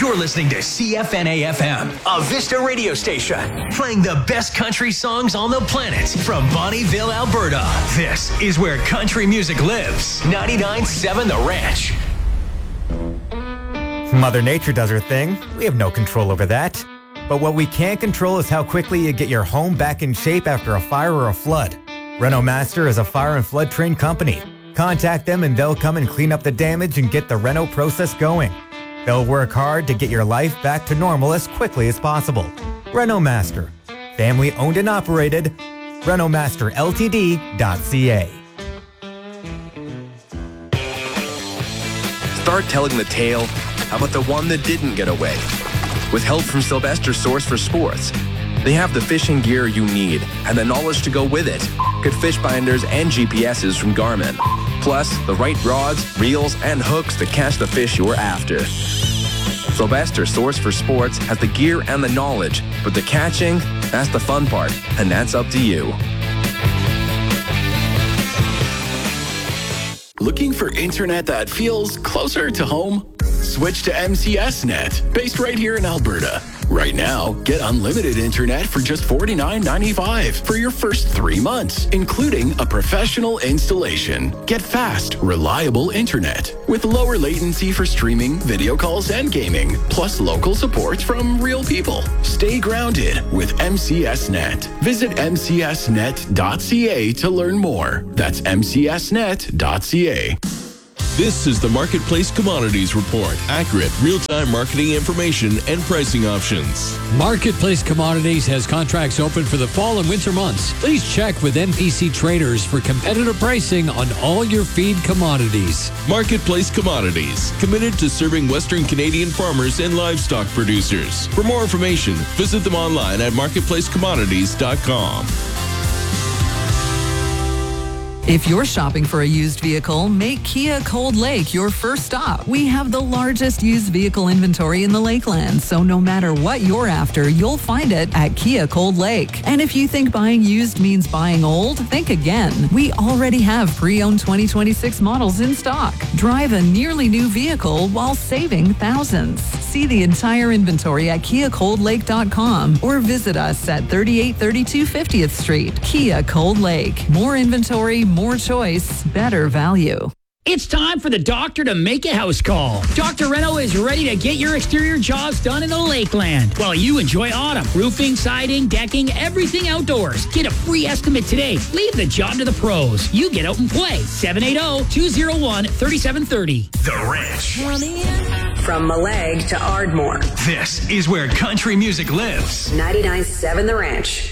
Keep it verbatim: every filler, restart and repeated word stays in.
You're listening to C F N A F M, a Vista radio station, playing the best country songs on the planet from Bonnyville, Alberta. This is where country music lives. ninety-nine point seven The Ranch. Mother Nature does her thing. We have no control over that. But what we can control is how quickly you get your home back in shape after a fire or a flood. Renomaster is a fire and flood trained company. Contact them and they'll come and clean up the damage and get the reno process going. They'll work hard to get your life back to normal as quickly as possible. Renomaster. Family owned and operated. Renomaster L T D dot C A. Start telling the tale about the one that didn't get away. With help from Sylvester Source for Sports, they have the fishing gear you need and the knowledge to go with it. Good fish binders and G P S's from Garmin. Plus, the right rods, reels, and hooks to catch the fish you're after. Sylvester Source for Sports has the gear and the knowledge, but the catching, that's the fun part, and that's up to you. Looking for internet that feels closer to home? Switch to M C S Net, based right here in Alberta. Right now, get unlimited internet for just forty-nine ninety-five for your first three months, including a professional installation. Get fast, reliable internet with lower latency for streaming, video calls, and gaming, plus local support from real people. Stay grounded with M C S Net. Visit M C S net dot C A to learn more. That's M C S net dot C A. This is the Marketplace Commodities Report. Accurate, real-time marketing information and pricing options. Marketplace Commodities has contracts open for the fall and winter months. Please check with M P C Traders for competitive pricing on all your feed commodities. Marketplace Commodities, committed to serving Western Canadian farmers and livestock producers. For more information, visit them online at marketplace commodities dot com. If you're shopping for a used vehicle, make Kia Cold Lake your first stop. We have the largest used vehicle inventory in the Lakeland, so no matter what you're after, you'll find it at Kia Cold Lake. And if you think buying used means buying old, think again. We already have pre-owned twenty twenty-six models in stock. Drive a nearly new vehicle while saving thousands. See the entire inventory at kia cold lake dot com or visit us at thirty-eight thirty-two fiftieth Street. Kia Cold Lake. More inventory, more choice, better value. It's time for the doctor to make a house call. Doctor Reno is ready to get your exterior jobs done in the Lakeland while you enjoy autumn. Roofing, siding, decking, everything outdoors. Get a free estimate today. Leave the job to the pros. You get out and play. seven eight zero, two zero one, three seven three zero. The Ranch. From Malag to Ardmore. This is where country music lives. ninety-nine point seven The Ranch.